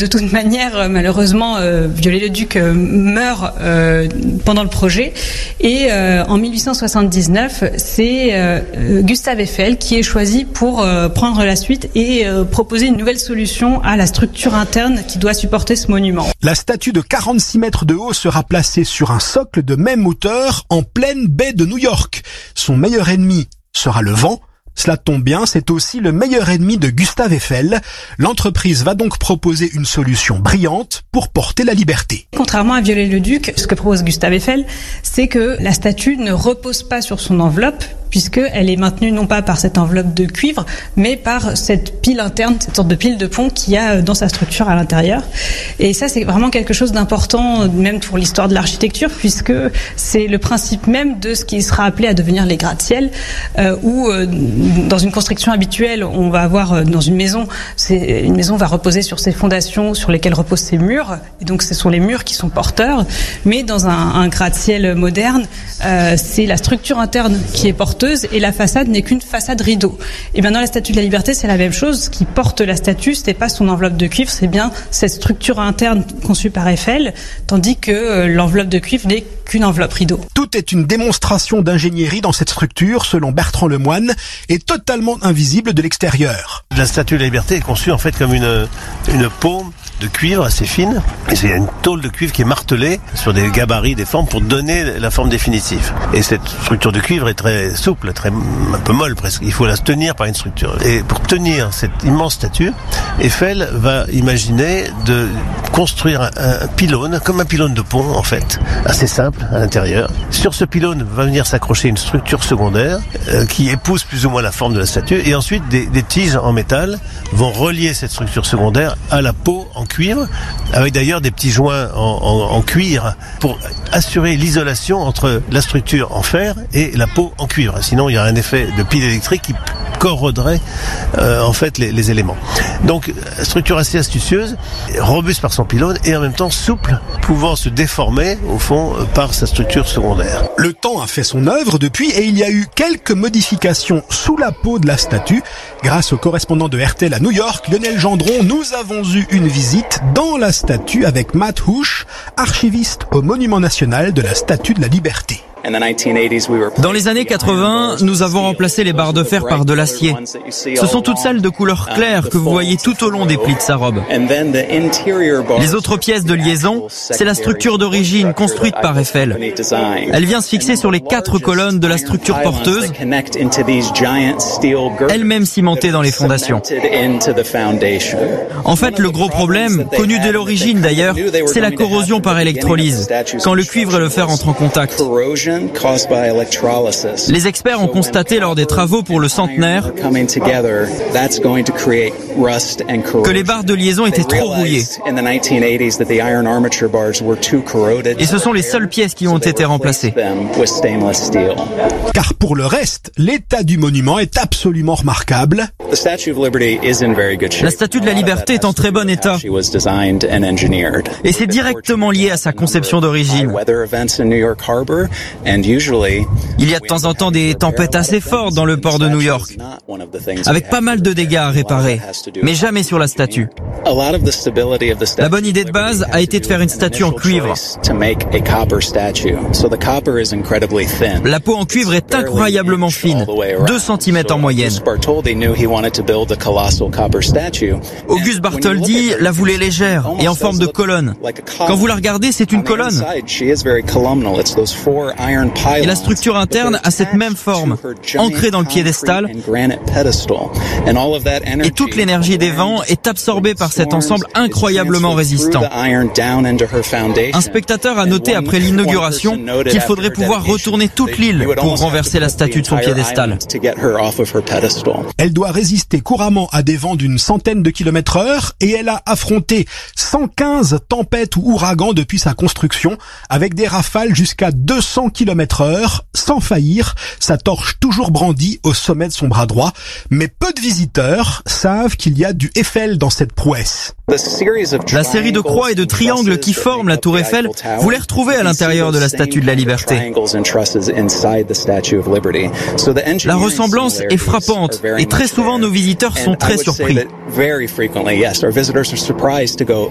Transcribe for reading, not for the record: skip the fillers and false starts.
de toute manière, malheureusement, Viollet-le-Duc meurt pendant le projet. Et en 1879, c'est Gustave Eiffel qui est choisi pour prendre la suite et proposer une nouvelle solution à la structure interne qui doit supporter ce monument. La statue de 46 mètres de haut sera placée sur un socle de même hauteur en pleine baie de New York. Son meilleur ennemi sera le vent. Cela tombe bien, c'est aussi le meilleur ennemi de Gustave Eiffel. L'entreprise va donc proposer une solution brillante pour porter la liberté. Contrairement à Viollet-le-Duc, ce que propose Gustave Eiffel, c'est que la statue ne repose pas sur son enveloppe, puisqu'elle est maintenue non pas par cette enveloppe de cuivre, mais par cette pile interne, cette sorte de pile de pont qu'il y a dans sa structure à l'intérieur. Et ça, c'est vraiment quelque chose d'important, même pour l'histoire de l'architecture, puisque c'est le principe même de ce qui sera appelé à devenir les gratte-ciel, où dans une construction habituelle, on va avoir dans une maison va reposer sur ses fondations, sur lesquelles reposent ses murs, et donc ce sont les murs qui sont porteurs. Mais dans un gratte-ciel moderne, c'est la structure interne qui est porteuse, et la façade n'est qu'une façade rideau. Et bien dans la Statue de la Liberté, c'est la même chose. Ce qui porte la statue, ce n'est pas son enveloppe de cuivre, c'est bien cette structure interne conçue par Eiffel, tandis que l'enveloppe de cuivre n'est qu'une enveloppe rideau. Tout est une démonstration d'ingénierie dans cette structure, selon Bertrand Lemoine, et totalement invisible de l'extérieur. La Statue de la Liberté est conçue en fait comme une peau de cuivre assez fine, et il y a une tôle de cuivre qui est martelée sur des gabarits, des formes pour donner la forme définitive. Et cette structure de cuivre est très souple, un peu molle presque. Il faut la tenir par une structure. Et pour tenir cette immense statue, Eiffel va imaginer de construire un pylône, comme un pylône de pont en fait, assez simple à l'intérieur. Sur ce pylône va venir s'accrocher une structure secondaire qui épouse plus ou moins la forme de la statue, et ensuite des tiges en métal vont relier cette structure secondaire à la peau en cuivre, avec d'ailleurs des petits joints en cuir pour assurer l'isolation entre la structure en fer et la peau en cuivre. Sinon, il y a un effet de pile électrique qui corroderait en fait les éléments. Donc, structure assez astucieuse, robuste par son pylône et en même temps souple, pouvant se déformer au fond par sa structure secondaire. Le temps a fait son œuvre depuis, et il y a eu quelques modifications sous la peau de la statue. Grâce au correspondant de RTL à New York, Lionel Gendron, nous avons eu une visite dans la statue avec Matt Husch, archiviste au Monument national de la Statue de la Liberté. Dans les années 80, nous avons remplacé les barres de fer par de l'acier. Ce sont toutes celles de couleur claire que vous voyez tout au long des plis de sa robe. Les autres pièces de liaison, c'est la structure d'origine construite par Eiffel. Elle vient se fixer sur les 4 colonnes de la structure porteuse, elle-même cimentée dans les fondations. En fait, le gros problème, connu dès l'origine d'ailleurs, c'est la corrosion par électrolyse, quand le cuivre et le fer entrent en contact. Les experts ont constaté lors des travaux pour le centenaire que les barres de liaison étaient trop rouillées. Et ce sont les seules pièces qui ont été remplacées. Car pour le reste, l'état du monument est absolument remarquable. La Statue de la Liberté est en très bon état. Et c'est directement lié à sa conception d'origine. Il y a de temps en temps des tempêtes assez fortes dans le port de New York, avec pas mal de dégâts à réparer, mais jamais sur la statue. La bonne idée de base a été de faire une statue en cuivre. La peau en cuivre est incroyablement fine, 2 cm en moyenne. Auguste Bartholdi la voulait légère et en forme de colonne. Quand vous la regardez, c'est une colonne. Et la structure interne a cette même forme, ancrée dans le piédestal. Et toute l'énergie des vents est absorbée par cet ensemble incroyablement résistant. Un spectateur a noté après l'inauguration qu'il faudrait pouvoir retourner toute l'île pour renverser la statue de son piédestal. Elle doit résister couramment à des vents d'une centaine de km/h, et elle a affronté 115 tempêtes ou ouragans depuis sa construction, avec des rafales jusqu'à 200 km/h, sans faillir, sa torche toujours brandie au sommet de son bras droit. Mais peu de visiteurs savent qu'il y a du Eiffel dans cette prouesse. La série de croix et de triangles qui forment la tour Eiffel, vous les retrouvez à l'intérieur de la Statue de la Liberté. La ressemblance est frappante et très souvent nos visiteurs sont très surpris.